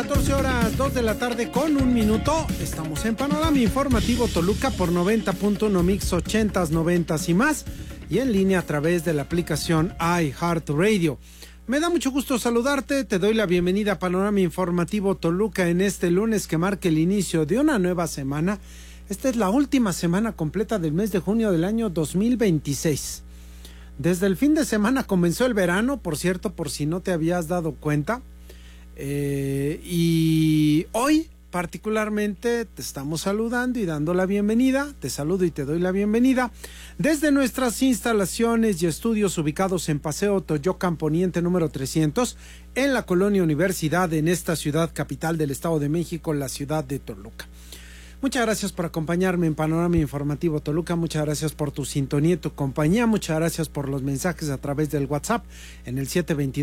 14 horas, 2 de la tarde con 1 minuto. Estamos en Panorama Informativo Toluca por 90.1 Mix 80s, 90s y más. Y en línea a través de la aplicación iHeartRadio. Me da mucho gusto saludarte, te doy la bienvenida a Panorama Informativo Toluca en este lunes que marca el inicio de una nueva semana. Esta es la última semana completa del mes de junio del año 2026. Desde el fin de semana comenzó el verano, por cierto, por si no te habías dado cuenta. Y hoy particularmente te estamos saludando y dando la bienvenida. Te saludo y te doy la bienvenida desde nuestras instalaciones y estudios ubicados en Paseo Toyocan Poniente número 300 en la Colonia Universidad, en esta ciudad capital del Estado de México, la ciudad de Toluca. Muchas gracias por acompañarme en Panorama Informativo Toluca, muchas gracias por tu sintonía y tu compañía, muchas gracias por los mensajes a través del WhatsApp en el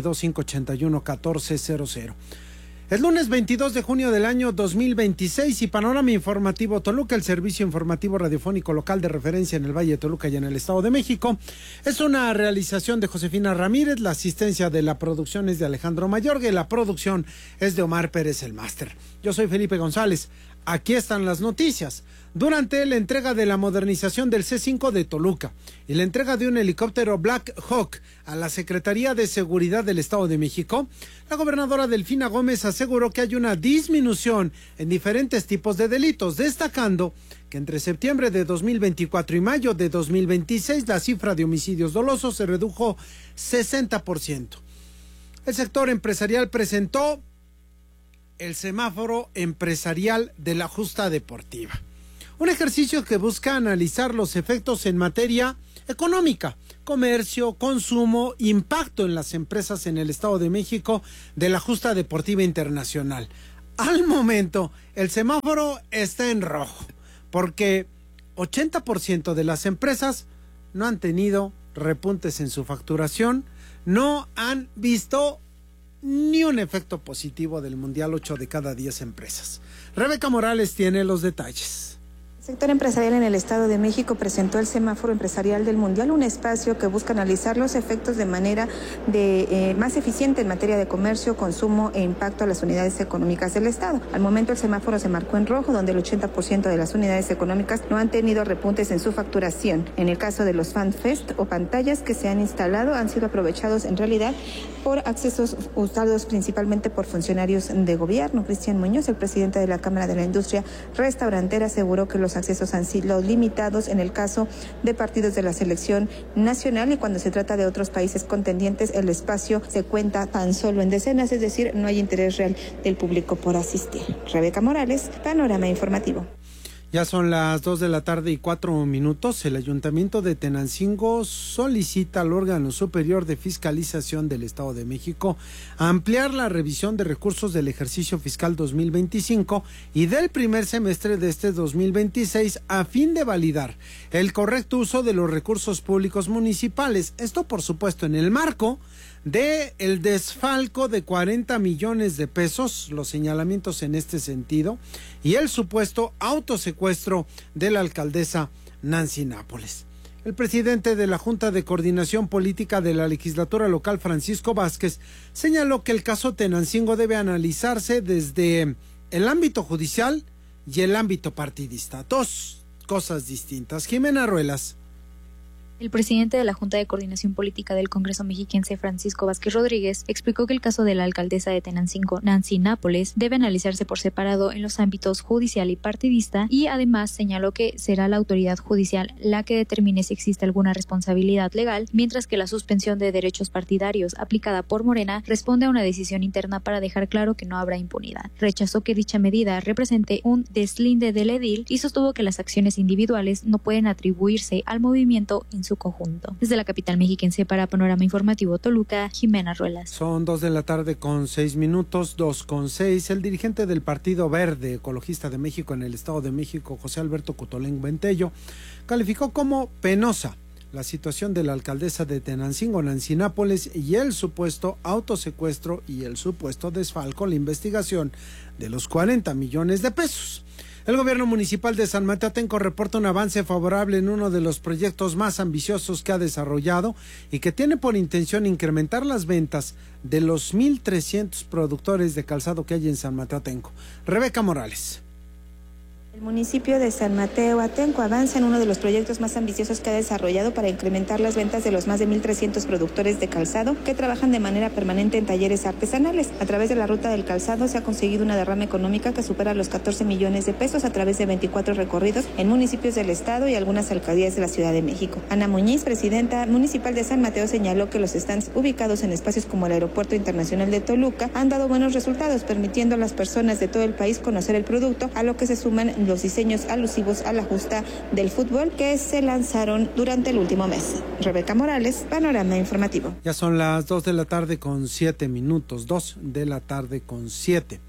722-581-1400. Es lunes 22 de junio del año 2026 y Panorama Informativo Toluca, el servicio informativo radiofónico local de referencia en el Valle de Toluca y en el Estado de México. Es una realización de Josefina Ramírez, la asistencia de la producción es de Alejandro Mayorga y la producción es de Omar Pérez, el máster. Yo soy Felipe González. Aquí están las noticias. Durante la entrega de la modernización del C5 de Toluca y la entrega de un helicóptero Black Hawk a la Secretaría de Seguridad del Estado de México, la gobernadora Delfina Gómez aseguró que hay una disminución en diferentes tipos de delitos, destacando que entre septiembre de 2024 y mayo de 2026 la cifra de homicidios dolosos se redujo 60%. El sector empresarial presentó el semáforo empresarial de la justa deportiva. Un ejercicio que busca analizar los efectos en materia económica, comercio, consumo, impacto en las empresas en el Estado de México de la justa deportiva internacional. Al momento, el semáforo está en rojo, porque 80% de las empresas no han tenido repuntes en su facturación, no han visto ni un efecto positivo del Mundial. 8 de cada 10 empresas. Rebeca Morales tiene los detalles. El sector empresarial en el Estado de México presentó el semáforo empresarial del Mundial, un espacio que busca analizar los efectos de manera más eficiente en materia de comercio, consumo e impacto a las unidades económicas del Estado. Al momento el semáforo se marcó en rojo, donde el 80% de las unidades económicas no han tenido repuntes en su facturación. En el caso de los FanFest o pantallas que se han instalado, han sido aprovechados en realidad por accesos usados principalmente por funcionarios de gobierno. Cristian Muñoz, el presidente de la Cámara de la Industria Restaurantera, aseguró que los accesos han sido limitados en el caso de partidos de la selección nacional y cuando se trata de otros países contendientes el espacio se cuenta tan solo en decenas, es decir, no hay interés real del público por asistir. Rebeca Morales, Panorama Informativo. Ya son las 2 de la tarde y 4 minutos. El Ayuntamiento de Tenancingo solicita al órgano superior de fiscalización del Estado de México ampliar la revisión de recursos del ejercicio fiscal 2025 y del primer semestre de este 2026 a fin de validar el correcto uso de los recursos públicos municipales. Esto, por supuesto, en el marco de el desfalco de 40 millones de pesos, los señalamientos en este sentido, y el supuesto autosecuestro de la alcaldesa Nancy Nápoles. El presidente de la Junta de Coordinación Política de la Legislatura Local, Francisco Vázquez, señaló que el caso Tenancingo debe analizarse desde el ámbito judicial y el ámbito partidista. Dos cosas distintas. Jimena Ruelas. El presidente de la Junta de Coordinación Política del Congreso Mexiquense, Francisco Vázquez Rodríguez, explicó que el caso de la alcaldesa de Tenancingo, Nancy Nápoles, debe analizarse por separado en los ámbitos judicial y partidista y además señaló que será la autoridad judicial la que determine si existe alguna responsabilidad legal, mientras que la suspensión de derechos partidarios aplicada por Morena responde a una decisión interna para dejar claro que no habrá impunidad. Rechazó que dicha medida represente un deslinde del edil y sostuvo que las acciones individuales no pueden atribuirse al movimiento en su conjunto. Desde la capital mexiquense para Panorama Informativo Toluca, Jimena Ruelas. Son 2 de la tarde con 6 minutos, 2:06. El dirigente del Partido Verde Ecologista de México en el Estado de México, José Alberto Cutolén Buentello, calificó como penosa la situación de la alcaldesa de Tenancingo, Nancy Nápoles, y el supuesto autosecuestro y el supuesto desfalco, la investigación de los 40 millones de pesos. El gobierno municipal de San Mateo Atenco reporta un avance favorable en uno de los proyectos más ambiciosos que ha desarrollado y que tiene por intención incrementar las ventas de los 1,300 productores de calzado que hay en San Mateo Atenco. Rebeca Morales. El municipio de San Mateo Atenco avanza en uno de los proyectos más ambiciosos que ha desarrollado para incrementar las ventas de los más de 1,300 productores de calzado que trabajan de manera permanente en talleres artesanales. A través de la ruta del calzado se ha conseguido una derrama económica que supera los 14 millones de pesos a través de 24 recorridos en municipios del estado y algunas alcaldías de la Ciudad de México. Ana Muñiz, presidenta municipal de San Mateo, señaló que los stands ubicados en espacios como el Aeropuerto Internacional de Toluca han dado buenos resultados, permitiendo a las personas de todo el país conocer el producto, a lo que se suman los diseños alusivos a la justa del fútbol que se lanzaron durante el último mes. Rebeca Morales, Panorama Informativo. Ya son las 2:07 p.m, 2:07 p.m.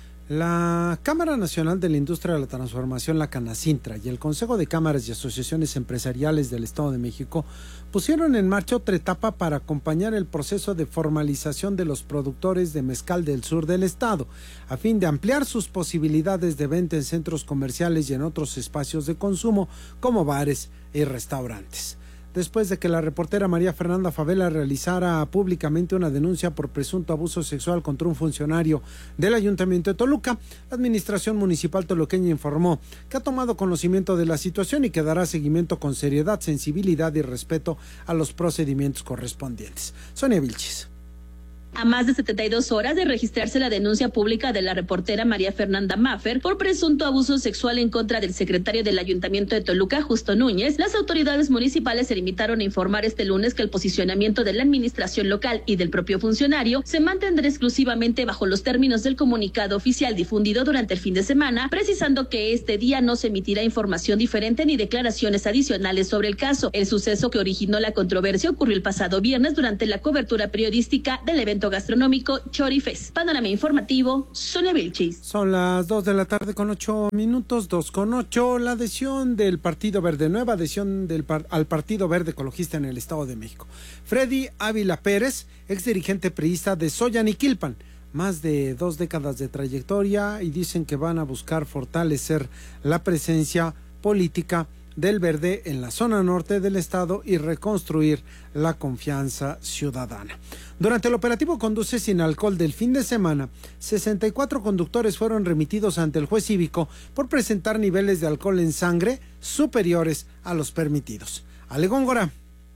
La Cámara Nacional de la Industria de la Transformación, la Canacintra, y el Consejo de Cámaras y Asociaciones Empresariales del Estado de México pusieron en marcha otra etapa para acompañar el proceso de formalización de los productores de mezcal del sur del estado, a fin de ampliar sus posibilidades de venta en centros comerciales y en otros espacios de consumo como bares y restaurantes. Después de que la reportera María Fernanda Favela realizara públicamente una denuncia por presunto abuso sexual contra un funcionario del Ayuntamiento de Toluca, la Administración Municipal toluqueña informó que ha tomado conocimiento de la situación y que dará seguimiento con seriedad, sensibilidad y respeto a los procedimientos correspondientes. Sonia Vilchis. A más de 72 horas de registrarse la denuncia pública de la reportera María Fernanda Maffer por presunto abuso sexual en contra del secretario del Ayuntamiento de Toluca, Justo Núñez, las autoridades municipales se limitaron a informar este lunes que el posicionamiento de la administración local y del propio funcionario se mantendrá exclusivamente bajo los términos del comunicado oficial difundido durante el fin de semana, precisando que este día no se emitirá información diferente ni declaraciones adicionales sobre el caso. El suceso que originó la controversia ocurrió el pasado viernes durante la cobertura periodística del evento gastronómico Chorifest. Panorama Informativo, Sonia Vilchis. Son las 2:08 p.m, 2:08. La adhesión del Partido Verde, nueva adhesión al Partido Verde Ecologista en el Estado de México. Freddy Ávila Pérez, ex dirigente priista de Soyaniquilpan, más de 2 décadas de trayectoria, y dicen que van a buscar fortalecer la presencia política del Verde en la zona norte del estado y reconstruir la confianza ciudadana. Durante el operativo Conduce sin alcohol del fin de semana, 64 conductores fueron remitidos ante el juez cívico por presentar niveles de alcohol en sangre superiores a los permitidos. Ale Góngora.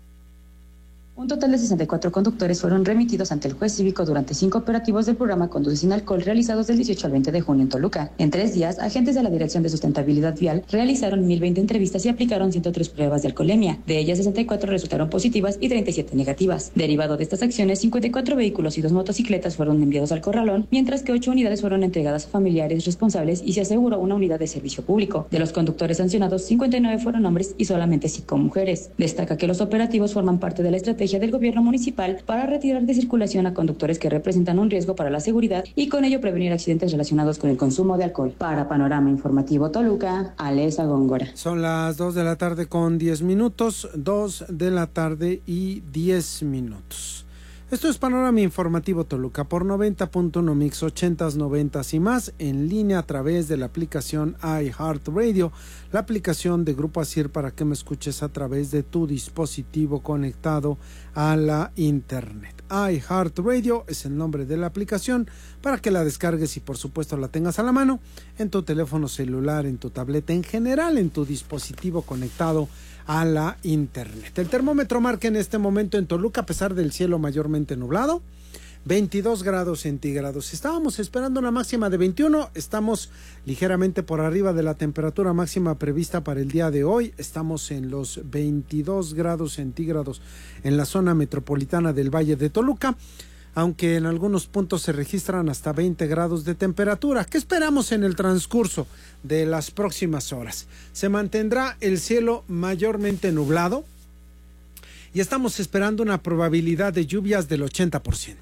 Un total de 64 conductores fueron remitidos ante el juez cívico durante 5 operativos del programa Conduce sin alcohol realizados del 18 al 20 de junio en Toluca. En 3 días, agentes de la Dirección de Sustentabilidad Vial realizaron 1,020 entrevistas y aplicaron 103 pruebas de alcoholemia. De ellas, 64 resultaron positivas y 37 negativas. Derivado de estas acciones, 54 vehículos y 2 motocicletas fueron enviados al corralón, mientras que 8 unidades fueron entregadas a familiares responsables y se aseguró una unidad de servicio público. De los conductores sancionados, 59 fueron hombres y solamente 5 mujeres. Destaca que los operativos forman parte de la estrategia del gobierno municipal para retirar de circulación a conductores que representan un riesgo para la seguridad y con ello prevenir accidentes relacionados con el consumo de alcohol. Para Panorama Informativo Toluca, Alesa Góngora. Son las 2:10 p.m, 2:10 p.m. Esto es Panorama Informativo Toluca por 90.1 Mix 80s, 90s y más, en línea a través de la aplicación iHeartRadio, la aplicación de Grupo ASIR para que me escuches a través de tu dispositivo conectado a la internet. iHeartRadio es el nombre de la aplicación para que la descargues y por supuesto la tengas a la mano en tu teléfono celular, en tu tableta, en general en tu dispositivo conectado a la internet. El termómetro marca en este momento en Toluca, a pesar del cielo mayormente nublado, 22 grados centígrados. Estábamos esperando una máxima de 21, estamos ligeramente por arriba de la temperatura máxima prevista para el día de hoy. Estamos en los 22 grados centígrados en la zona metropolitana del Valle de Toluca, aunque en algunos puntos se registran hasta 20 grados de temperatura. ¿Qué esperamos en el transcurso de las próximas horas? Se mantendrá el cielo mayormente nublado y estamos esperando una probabilidad de lluvias del 80%.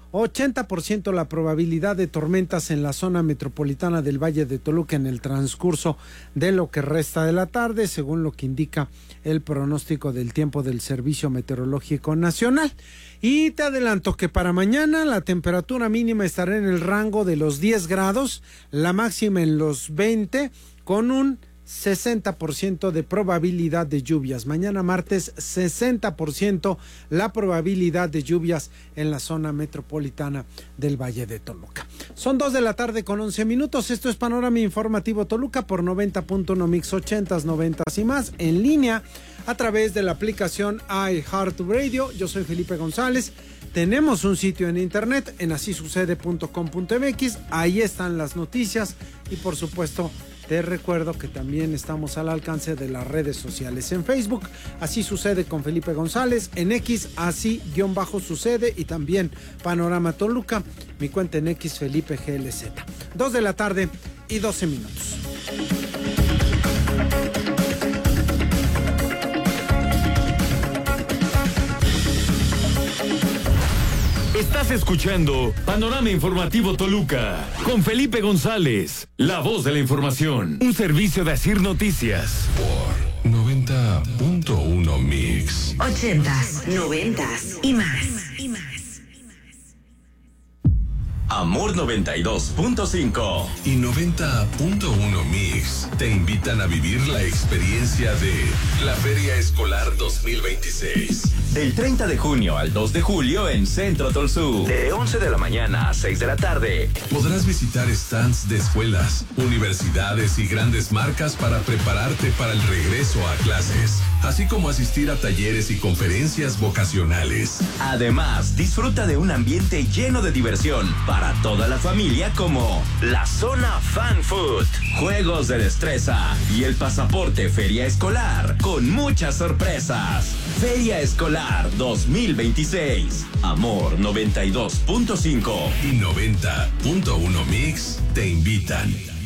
80% la probabilidad de tormentas en la zona metropolitana del Valle de Toluca en el transcurso de lo que resta de la tarde, según lo que indica el pronóstico del tiempo del Servicio Meteorológico Nacional. Y te adelanto que para mañana la temperatura mínima estará en el rango de los 10 grados, la máxima en los 20, con un 60% de probabilidad de lluvias. Mañana martes, 60% la probabilidad de lluvias en la zona metropolitana del Valle de Toluca. Son 2:11 p.m. Esto es Panorama Informativo Toluca por 90.1 Mix 80s, 90s y más, en línea a través de la aplicación iHeartRadio. Yo soy Felipe González. Tenemos un sitio en internet en asisucede.com.mx. Ahí están las noticias y, por supuesto, te recuerdo que también estamos al alcance de las redes sociales. En Facebook, Así Sucede con Felipe González. En X, Así_Sucede. Y también Panorama Toluca. Mi cuenta en X, Felipe GLZ. 2:12 p.m. Estás escuchando Panorama Informativo Toluca con Felipe González, la voz de la información. Un servicio de Asir Noticias. Por 90.1 Mix. 80s, 90s y más. Amor 92.5 y 90.1 Mix te invitan a vivir la experiencia de la Feria Escolar 2026. Del 30 de junio al 2 de julio en Centro Tolsú. De 11 de la mañana a 6 de la tarde. Podrás visitar stands de escuelas, universidades y grandes marcas para prepararte para el regreso a clases, así como asistir a talleres y conferencias vocacionales. Además, disfruta de un ambiente lleno de diversión para toda la familia, como la zona Fan Food, juegos de destreza y el pasaporte Feria Escolar con muchas sorpresas. Feria Escolar 2026. Amor 92.5 y 90.1 Mix te invitan.